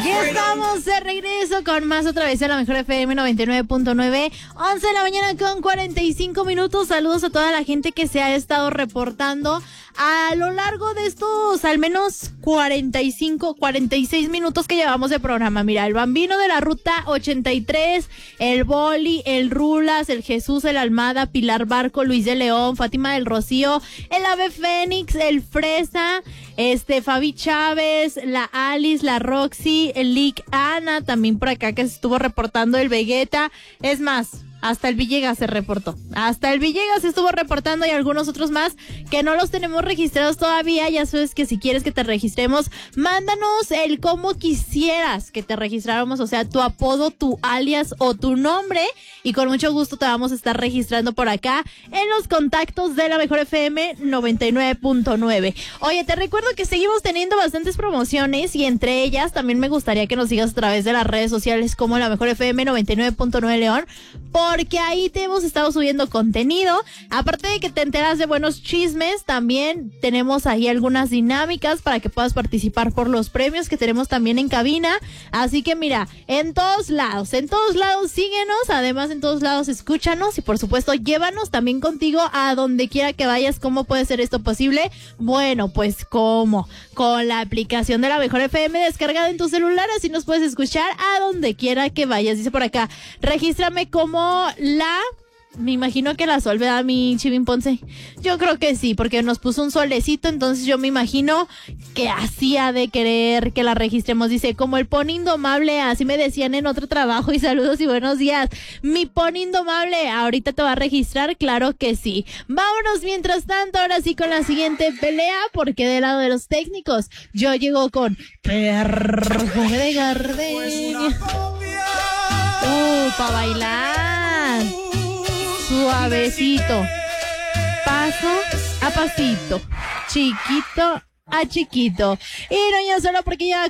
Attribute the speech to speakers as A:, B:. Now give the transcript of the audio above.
A: Ya estamos de regreso con más otra vez en la mejor FM 99.9, 11 de la mañana con 45 minutos. Saludos a toda la gente que se ha estado reportando a lo largo de estos al menos 46 minutos que llevamos de programa. Mira, el Bambino de la Ruta 83, el Boli, el Rulas, el Jesús, el Almada, Pilar Barco, Luis de León, Fátima del Rocío, el Ave Fénix, el Fresa, Fabi Chávez, la Alice, la Roxy, el Lick, Ana, también por acá que se estuvo reportando el Vegeta. Es más, hasta el Villegas se reportó. Hasta el Villegas se estuvo reportando y algunos otros más que no los tenemos registrados todavía. Ya sabes que si quieres que te registremos, mándanos el cómo quisieras que te registráramos, o sea, tu apodo, tu alias o tu nombre, y con mucho gusto te vamos a estar registrando por acá en los contactos de la mejor FM 99.9. Oye, te recuerdo que seguimos teniendo bastantes promociones y entre ellas también me gustaría que nos sigas a través de las redes sociales como la mejor FM 99.9 León, porque ahí te hemos estado subiendo contenido. Aparte de que te enteras de buenos chismes, también tenemos ahí algunas dinámicas para que puedas participar por los premios que tenemos también en cabina. Así que mira, en todos lados síguenos, además en todos lados escúchanos y por supuesto llévanos también contigo a donde quiera que vayas. ¿Cómo puede ser esto posible? Bueno, pues ¿cómo? Con la aplicación de la Mejor FM descargada en tu celular, así nos puedes escuchar a donde quiera que vayas. Dice por acá, regístrame como me imagino que la Sol, ¿verdad, mi Chivín Ponce? Yo creo que sí, porque nos puso un solecito, entonces yo me imagino que así ha de querer que la registremos. Dice, como el pony indomable, así me decían en otro trabajo, y saludos y buenos días. Mi pony indomable, ahorita te va a registrar, claro que sí. Vámonos mientras tanto, ahora sí con la siguiente pelea, porque del lado de los técnicos, yo llego con Perfume de Gardenia. Pa' bailar. Suavecito, paso a pasito, chiquito a chiquito. Y no ya solo porque ya